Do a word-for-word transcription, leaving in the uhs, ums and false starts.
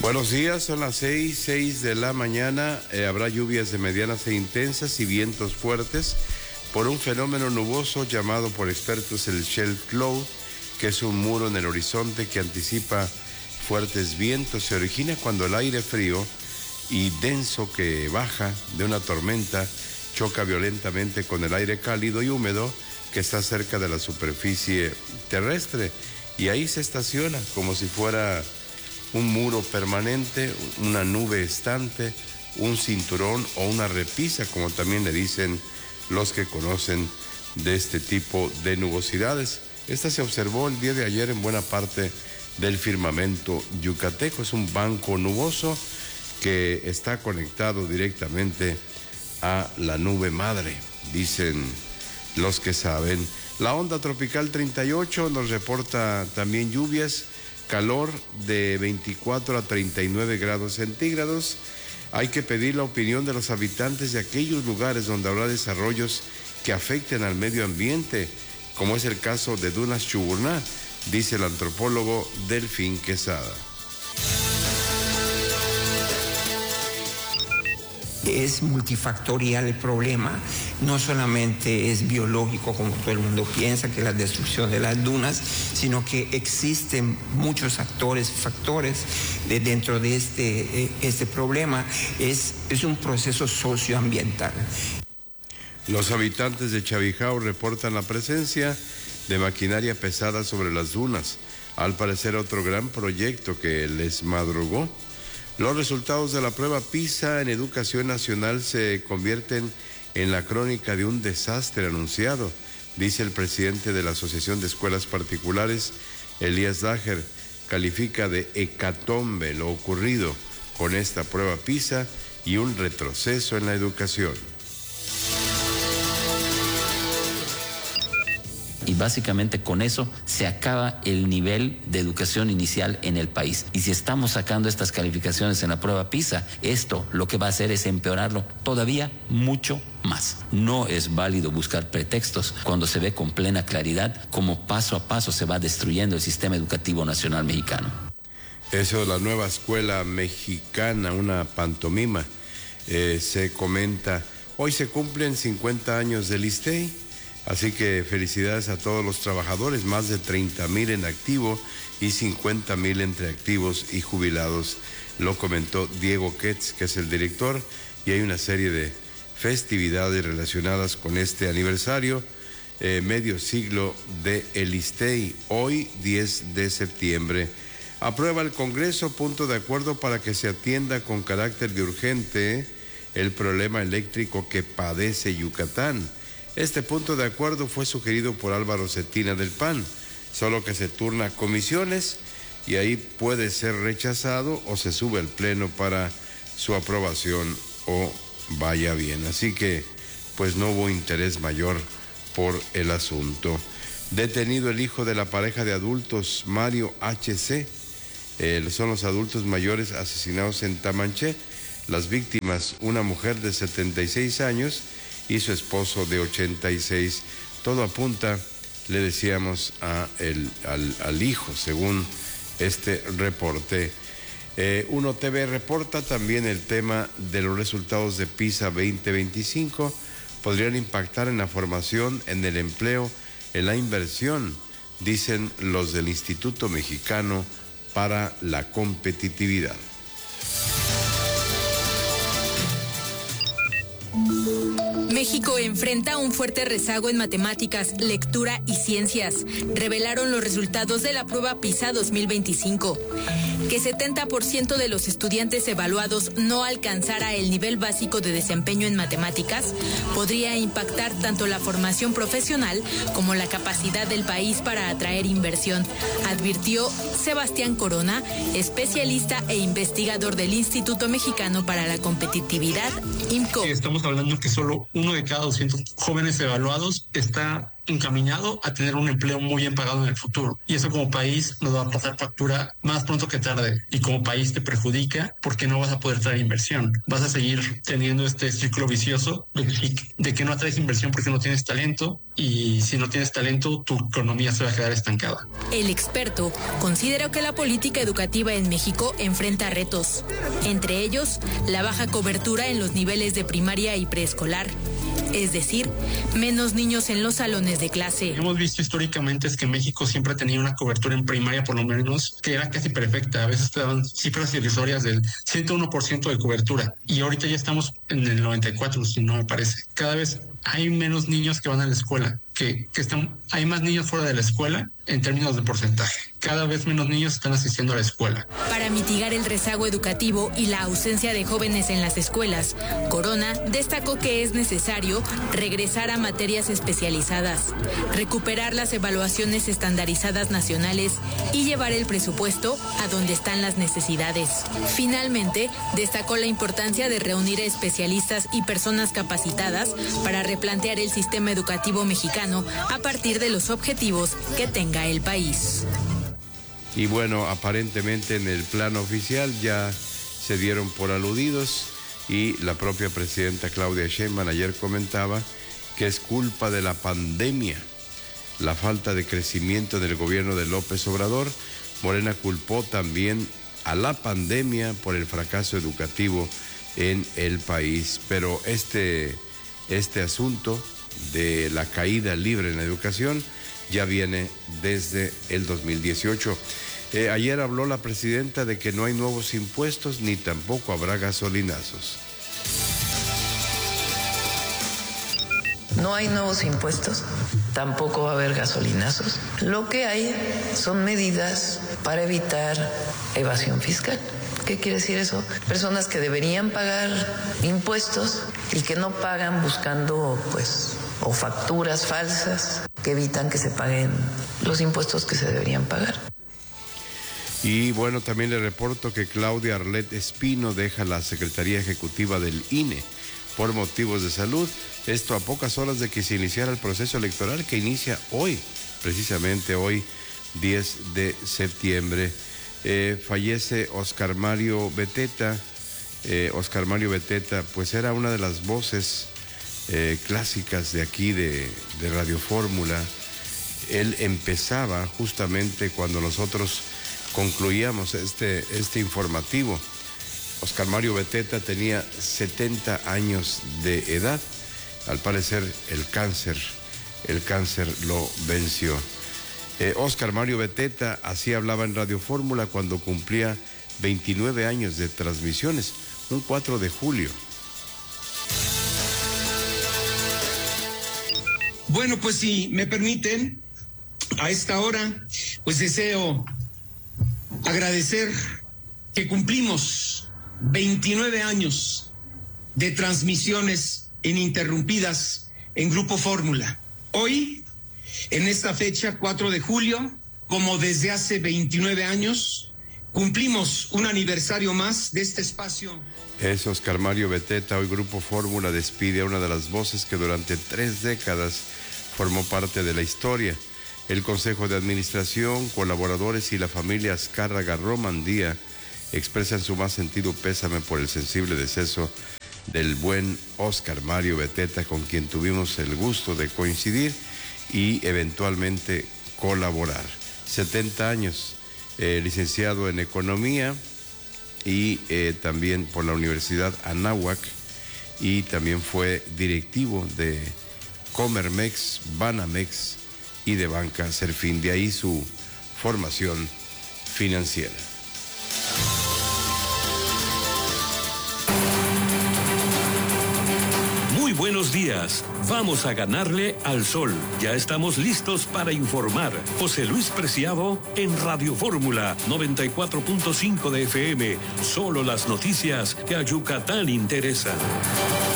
Buenos días, son las seis, seis de la mañana. Eh, habrá lluvias de medianas e intensas y vientos fuertes por un fenómeno nuboso llamado por expertos el Shell Cloud, que es un muro en el horizonte que anticipa fuertes vientos. Se origina cuando el aire frío y denso que baja de una tormenta choca violentamente con el aire cálido y húmedo que está cerca de la superficie terrestre, y ahí se estaciona como si fuera un muro permanente, una nube estante, un cinturón o una repisa, como también le dicen los que conocen de este tipo de nubosidades. Esta se observó el día de ayer en buena parte del firmamento yucateco. Es un banco nuboso que está conectado directamente a la nube madre, dicen los que saben. La onda tropical treinta y ocho nos reporta también lluvias, calor de veinticuatro a treinta y nueve grados centígrados. Hay que pedir la opinión de los habitantes de aquellos lugares donde habrá desarrollos que afecten al medio ambiente, como es el caso de Dunas Chuburná, dice el antropólogo Delfín Quesada. Es multifactorial el problema, no solamente es biológico como todo el mundo piensa, que es la destrucción de las dunas, sino que existen muchos actores, factores de dentro de este, este problema. Es, es un proceso socioambiental. Los habitantes de Chavijao reportan la presencia de maquinaria pesada sobre las dunas, al parecer otro gran proyecto que les madrugó. Los resultados de la prueba PISA en educación nacional se convierten en la crónica de un desastre anunciado, dice el presidente de la Asociación de Escuelas Particulares, Elías Dager. Califica de hecatombe lo ocurrido con esta prueba PISA y un retroceso en la educación. Y básicamente con eso se acaba el nivel de educación inicial en el país. Y si estamos sacando estas calificaciones en la prueba PISA, esto lo que va a hacer es empeorarlo todavía mucho más. No es válido buscar pretextos cuando se ve con plena claridad cómo paso a paso se va destruyendo el sistema educativo nacional mexicano. Eso es la nueva escuela mexicana, una pantomima. Eh, se comenta, hoy se cumplen cincuenta años del ISSSTEI. Así que felicidades a todos los trabajadores, más de treinta mil en activo y cincuenta mil entre activos y jubilados. Lo comentó Diego Ketz, que es el director, y hay una serie de festividades relacionadas con este aniversario, eh, medio siglo de el ISSSTEI, hoy diez de septiembre. Aprueba el Congreso punto de acuerdo para que se atienda con carácter de urgente el problema eléctrico que padece Yucatán. Este punto de acuerdo fue sugerido por Álvaro Cetina del P A N, solo que se turna a comisiones y ahí puede ser rechazado o se sube al pleno para su aprobación o vaya bien. Así que pues no hubo interés mayor por el asunto. Detenido el hijo de la pareja de adultos, Mario H C, eh, son los adultos mayores asesinados en Tamanché. Las víctimas, una mujer de setenta y seis años y su esposo de ochenta y seis. Todo apunta, le decíamos, a el, al, al hijo, según este reporte. Eh, Uno T V reporta también el tema de los resultados de PISA veinte veinticinco. Podrían impactar en la formación, en el empleo, en la inversión, dicen los del Instituto Mexicano para la Competitividad. México enfrenta un fuerte rezago en matemáticas, lectura y ciencias, revelaron los resultados de la prueba PISA dos mil veinticinco. Que setenta por ciento de los estudiantes evaluados no alcanzara el nivel básico de desempeño en matemáticas podría impactar tanto la formación profesional como la capacidad del país para atraer inversión, advirtió Sebastián Corona, especialista e investigador del Instituto Mexicano para la Competitividad, I M C O. Estamos hablando que solo uno de cada doscientos jóvenes evaluados está encaminado a tener un empleo muy bien pagado en el futuro. Y eso como país nos va a pasar factura más pronto que tarde. Y como país te perjudica porque no vas a poder traer inversión. Vas a seguir teniendo este círculo vicioso de, de que no atraes inversión porque no tienes talento. Y si no tienes talento, tu economía se va a quedar estancada. El experto consideró que la política educativa en México enfrenta retos, entre ellos la baja cobertura en los niveles de primaria y preescolar, es decir, menos niños en los salones de clase. Lo que hemos visto históricamente es que México siempre ha tenido una cobertura en primaria, por lo menos, que era casi perfecta. A veces te daban cifras irrisorias del ciento uno por ciento de cobertura. Y ahorita ya estamos en el noventa y cuatro por ciento, si no me parece. Cada vez hay menos niños que van a la escuela, que, que están, hay más niños fuera de la escuela en términos de porcentaje. Cada vez menos niños están asistiendo a la escuela. Para mitigar el rezago educativo y la ausencia de jóvenes en las escuelas, Corona destacó que es necesario regresar a materias especializadas, recuperar las evaluaciones estandarizadas nacionales y llevar el presupuesto a donde están las necesidades. Finalmente, destacó la importancia de reunir a especialistas y personas capacitadas para replantear el sistema educativo mexicano a partir de los objetivos que tenga el país. Y bueno, aparentemente en el plano oficial ya se dieron por aludidos y la propia presidenta Claudia Sheinbaum ayer comentaba que es culpa de la pandemia, la falta de crecimiento del gobierno de López Obrador. Morena culpó también a la pandemia por el fracaso educativo en el país. Pero este, este asunto de la caída libre en la educación ya viene desde el dos mil dieciocho. Eh, ayer habló la presidenta de que no hay nuevos impuestos ni tampoco habrá gasolinazos. No hay nuevos impuestos, tampoco va a haber gasolinazos. Lo que hay son medidas para evitar evasión fiscal. ¿Qué quiere decir eso? Personas que deberían pagar impuestos y que no pagan buscando, pues, o facturas falsas que evitan que se paguen los impuestos que se deberían pagar. Y bueno, también le reporto que Claudia Arlet Espino deja la Secretaría Ejecutiva del I N E por motivos de salud. Esto a pocas horas de que se iniciara el proceso electoral que inicia hoy, precisamente hoy, diez de septiembre. Eh, fallece Oscar Mario Beteta. Eh, Oscar Mario Beteta, pues era una de las voces eh, clásicas de aquí de, de Radio Fórmula. Él empezaba justamente cuando nosotros concluíamos este, este informativo. Oscar Mario Beteta tenía setenta años de edad. Al parecer el cáncer, el cáncer lo venció. Eh, Oscar Mario Beteta así hablaba en Radio Fórmula cuando cumplía veintinueve años de transmisiones, un cuatro de julio. Bueno, pues si me permiten, a esta hora, pues deseo agradecer que cumplimos veintinueve años de transmisiones ininterrumpidas en Grupo Fórmula. Hoy, en esta fecha, cuatro de julio, como desde hace veintinueve años, cumplimos un aniversario más de este espacio. Es Oscar Mario Beteta. Hoy Grupo Fórmula despide a una de las voces que durante tres décadas formó parte de la historia. El Consejo de Administración, colaboradores y la familia Azcárraga Romandía expresan su más sentido pésame por el sensible deceso del buen Oscar Mario Beteta, con quien tuvimos el gusto de coincidir y eventualmente colaborar. setenta años, eh, licenciado en Economía y eh, también por la Universidad Anáhuac, y también fue directivo de Comermex, Banamex y de Banca Serfín. De ahí su formación financiera. Muy buenos días. Vamos a ganarle al sol. Ya estamos listos para informar. José Luis Preciado en Radio Fórmula noventa y cuatro punto cinco de F M. Solo las noticias que a Yucatán interesan.